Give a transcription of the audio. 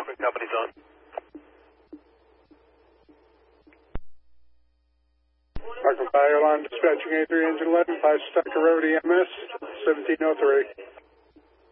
Falcon Company's on. Falcon Fire Alarm Dispatching A3 Engine 11, 5 Stucker Road EMS, 1703.